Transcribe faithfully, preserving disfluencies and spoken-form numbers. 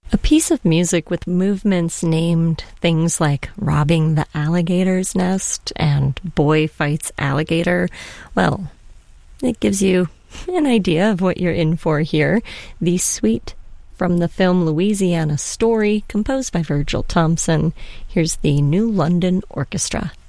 A piece of music with movements named things like robbing the alligator's nest and boy fights alligator. Well, it gives you an idea of what you're in for here. The suite from the film Louisiana Story, composed by Virgil Thompson. Here's the New London Orchestra.